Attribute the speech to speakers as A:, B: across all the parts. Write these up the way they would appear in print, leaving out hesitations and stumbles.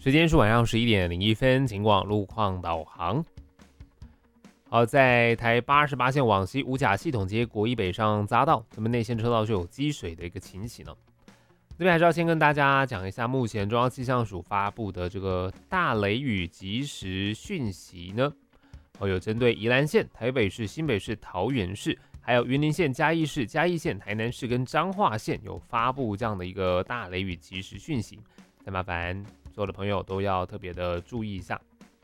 A: 时间是晚上11:01，警广路况导航。好，在台88线往西五甲系统街国一北上匝道，咱们内线车道是有积水的一个情形呢。这边还是要先跟大家讲一下，目前中央气象署发布的这个大雷雨即时讯息呢，有针对宜兰县、台北市、新北市、桃园市，还有云林县、嘉义市、嘉义县、台南市跟彰化县有发布这样的一个大雷雨即时讯息，再麻烦所有的朋友都要特别的注意一下。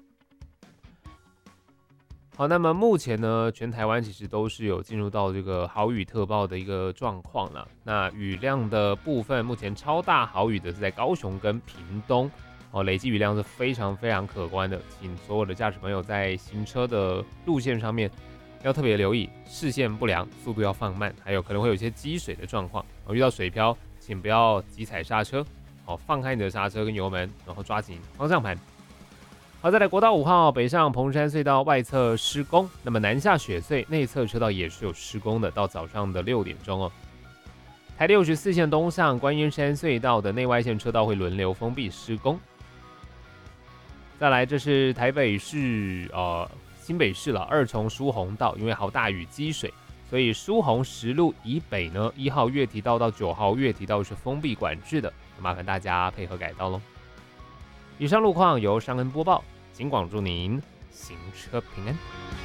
A: 好，那么目前呢，全台湾其实都是有进入到这个豪雨特报的一个状况了。那雨量的部分，目前超大豪雨的是在高雄跟屏东，累计雨量是非常非常可观的，请所有的驾驶朋友在行车的路线上面要特别留意视线不良，速度要放慢，还有可能会有一些积水的状况。遇到水漂，请不要急踩刹车，放开你的刹车跟油门，然后抓紧方向盘。好，再来国道5号北上彭山隧道外侧施工，那么南下雪隧内侧车道也是有施工的，到早上的6点钟哦。台64线东向观音山隧道的内外线车道会轮流封闭施工。再来，这是台北市新北市了二重疏洪道，因为好大雨积水，所以疏洪实路以北呢1号月堤道到9号月堤道是封闭管制的，麻烦大家配合改道咯。以上路况由尚恩播报，警广祝您行车平安。